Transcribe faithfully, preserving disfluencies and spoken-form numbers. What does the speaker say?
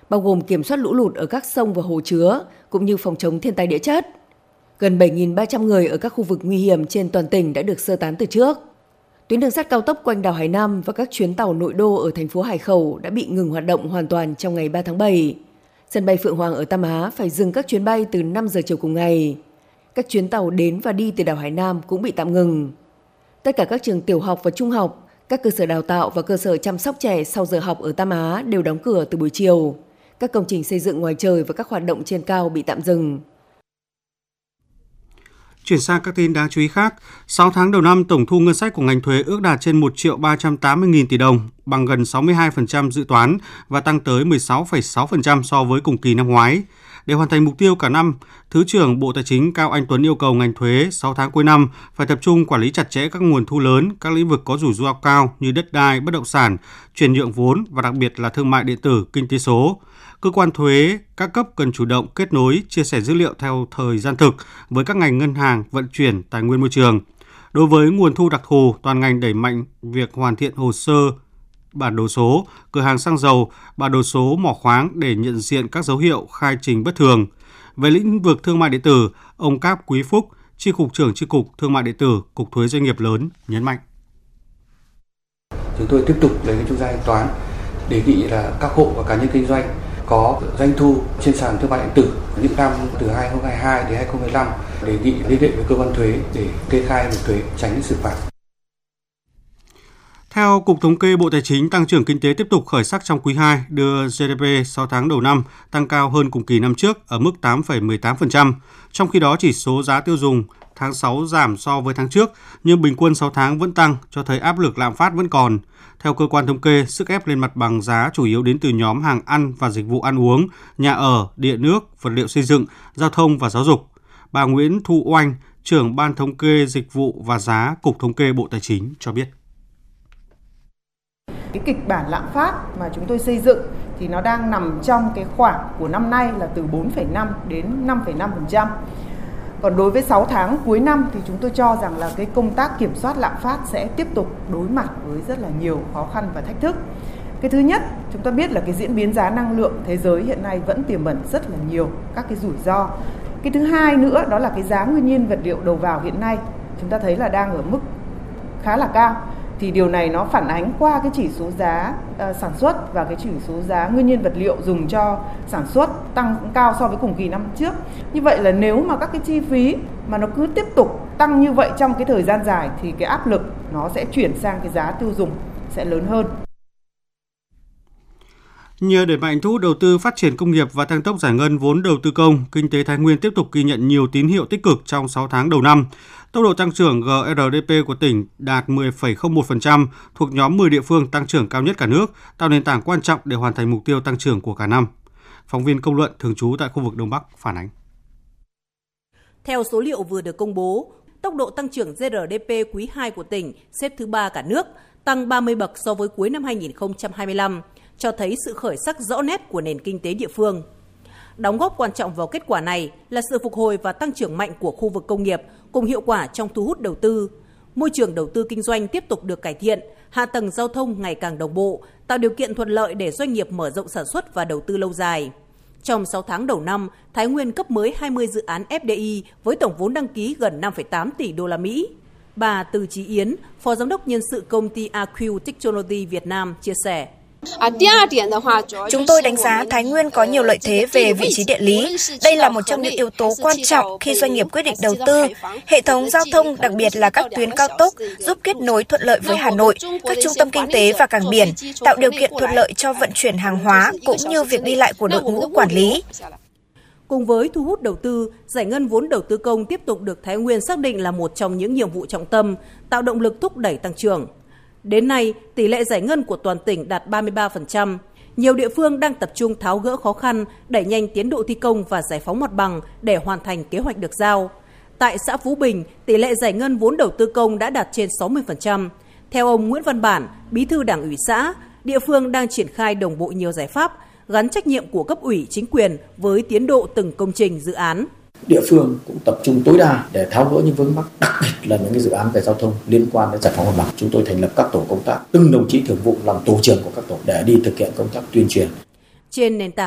bao gồm kiểm soát lũ lụt ở các sông và hồ chứa, cũng như phòng chống thiên tai địa chất. Gần bảy nghìn ba trăm người ở các khu vực nguy hiểm trên toàn tỉnh đã được sơ tán từ trước. Tuyến đường sắt cao tốc quanh đảo Hải Nam và các chuyến tàu nội đô ở thành phố Hải Khẩu đã bị ngừng hoạt động hoàn toàn trong ngày ba tháng bảy. Sân bay Phượng Hoàng ở Tam Á phải dừng các chuyến bay từ năm giờ chiều cùng ngày. Các chuyến tàu đến và đi từ đảo Hải Nam cũng bị tạm ngừng. Tất cả các trường tiểu học và trung học, các cơ sở đào tạo và cơ sở chăm sóc trẻ sau giờ học ở Tam Á đều đóng cửa từ buổi chiều. Các công trình xây dựng ngoài trời và các hoạt động trên cao bị tạm dừng. Chuyển sang các tin đáng chú ý khác, sáu tháng đầu năm tổng thu ngân sách của ngành thuế ước đạt trên một triệu ba trăm tám mươi nghìn tỷ đồng, bằng gần sáu mươi hai phần trăm dự toán và tăng tới mười sáu phẩy sáu phần trăm so với cùng kỳ năm ngoái. Để hoàn thành mục tiêu cả năm, Thứ trưởng Bộ Tài chính Cao Anh Tuấn yêu cầu ngành thuế sáu tháng cuối năm phải tập trung quản lý chặt chẽ các nguồn thu lớn, các lĩnh vực có rủi ro cao như đất đai, bất động sản, chuyển nhượng vốn và đặc biệt là thương mại điện tử, kinh tế số. Cơ quan thuế các cấp cần chủ động kết nối, chia sẻ dữ liệu theo thời gian thực với các ngành ngân hàng, vận chuyển, tài nguyên môi trường. Đối với nguồn thu đặc thù, toàn ngành đẩy mạnh việc hoàn thiện hồ sơ, bản đồ số, cửa hàng xăng dầu, bản đồ số mỏ khoáng để nhận diện các dấu hiệu khai trình bất thường. Về lĩnh vực thương mại điện tử, ông Cáp Quý Phúc, Chi cục trưởng Chi cục Thương mại điện tử, Cục Thuế Doanh nghiệp lớn nhấn mạnh. Chúng tôi tiếp tục lấy trung gian thanh toán, đề nghị là các hộ và cá nhân kinh doanh có doanh thu trên sàn thương mại điện tử những năm từ hai nghìn không trăm hai mươi hai đến hai nghìn không trăm hai mươi lăm đề nghị liên hệ với cơ quan thuế để kê khai nộp thuế, tránh xử phạt. Theo Cục Thống kê Bộ Tài chính, tăng trưởng kinh tế tiếp tục khởi sắc trong quý hai, đưa giê đê pê sáu tháng đầu năm tăng cao hơn cùng kỳ năm trước ở mức tám phẩy mười tám phần trăm. Trong khi đó, chỉ số giá tiêu dùng tháng sáu giảm so với tháng trước, nhưng bình quân sáu tháng vẫn tăng, cho thấy áp lực lạm phát vẫn còn. Theo cơ quan thống kê, sức ép lên mặt bằng giá chủ yếu đến từ nhóm hàng ăn và dịch vụ ăn uống, nhà ở, điện nước, vật liệu xây dựng, giao thông và giáo dục. Bà Nguyễn Thu Oanh, trưởng Ban Thống kê Dịch vụ và Giá, Cục Thống kê Bộ Tài chính cho biết. Cái kịch bản lạm phát mà chúng tôi xây dựng thì nó đang nằm trong cái khoảng của năm nay là từ bốn phẩy năm đến năm phẩy năm phần trăm. Còn đối với sáu tháng cuối năm thì chúng tôi cho rằng là cái công tác kiểm soát lạm phát sẽ tiếp tục đối mặt với rất là nhiều khó khăn và thách thức. Cái thứ nhất, chúng ta biết là cái diễn biến giá năng lượng thế giới hiện nay vẫn tiềm ẩn rất là nhiều các cái rủi ro. Cái thứ hai nữa đó là cái giá nguyên nhiên vật liệu đầu vào hiện nay chúng ta thấy là đang ở mức khá là cao. Thì điều này nó phản ánh qua cái chỉ số giá uh, sản xuất và cái chỉ số giá nguyên nhiên vật liệu dùng cho sản xuất tăng cao so với cùng kỳ năm trước. Như vậy là nếu mà các cái chi phí mà nó cứ tiếp tục tăng như vậy trong cái thời gian dài thì cái áp lực nó sẽ chuyển sang cái giá tiêu dùng sẽ lớn hơn. Nhờ đẩy mạnh thu hút đầu tư phát triển công nghiệp và tăng tốc giải ngân vốn đầu tư công, kinh tế Thái Nguyên tiếp tục ghi nhận nhiều tín hiệu tích cực trong sáu tháng đầu năm. Tốc độ tăng trưởng giê rờ đê pê của tỉnh đạt mười phẩy không một phần trăm, thuộc nhóm mười địa phương tăng trưởng cao nhất cả nước, tạo nền tảng quan trọng để hoàn thành mục tiêu tăng trưởng của cả năm. Phóng viên Công luận thường trú tại khu vực Đông Bắc phản ánh. Theo số liệu vừa được công bố, tốc độ tăng trưởng giê rờ đê pê quý hai của tỉnh xếp thứ ba cả nước, tăng ba mươi bậc so với cuối năm hai nghìn không trăm hai mươi lăm, cho thấy sự khởi sắc rõ nét của nền kinh tế địa phương. Đóng góp quan trọng vào kết quả này là sự phục hồi và tăng trưởng mạnh của khu vực công nghiệp cùng hiệu quả trong thu hút đầu tư. Môi trường đầu tư kinh doanh tiếp tục được cải thiện, hạ tầng giao thông ngày càng đồng bộ, tạo điều kiện thuận lợi để doanh nghiệp mở rộng sản xuất và đầu tư lâu dài. Trong sáu tháng đầu năm, Thái Nguyên cấp mới hai mươi dự án ép đê i với tổng vốn đăng ký gần năm phẩy tám tỷ đô la Mỹ. Bà Từ Chí Yến, Phó Giám đốc Nhân sự công ty a quy Technology Việt Nam chia sẻ. Chúng tôi đánh giá Thái Nguyên có nhiều lợi thế về vị trí địa lý. Đây là một trong những yếu tố quan trọng khi doanh nghiệp quyết định đầu tư. Hệ thống giao thông, đặc biệt là các tuyến cao tốc, giúp kết nối thuận lợi với Hà Nội, các trung tâm kinh tế và cảng biển, tạo điều kiện thuận lợi cho vận chuyển hàng hóa cũng như việc đi lại của đội ngũ quản lý. Cùng với thu hút đầu tư, giải ngân vốn đầu tư công tiếp tục được Thái Nguyên xác định là một trong những nhiệm vụ trọng tâm, tạo động lực thúc đẩy tăng trưởng. Đến nay, tỷ lệ giải ngân của toàn tỉnh đạt ba mươi ba phần trăm. Nhiều địa phương đang tập trung tháo gỡ khó khăn, đẩy nhanh tiến độ thi công và giải phóng mặt bằng để hoàn thành kế hoạch được giao. Tại xã Phú Bình, tỷ lệ giải ngân vốn đầu tư công đã đạt trên sáu mươi phần trăm. Theo ông Nguyễn Văn Bản, Bí thư Đảng ủy xã, địa phương đang triển khai đồng bộ nhiều giải pháp, gắn trách nhiệm của cấp ủy chính quyền với tiến độ từng công trình dự án. Địa phương cũng tập trung tối đa để tháo gỡ những vướng mắc, đặc biệt là những cái dự án về giao thông liên quan đến giải phóng mặt bằng. Chúng tôi thành lập các tổ công tác, từng đồng chí thường vụ làm tổ trưởng của các tổ để đi thực hiện công tác tuyên truyền. Trên nền tảng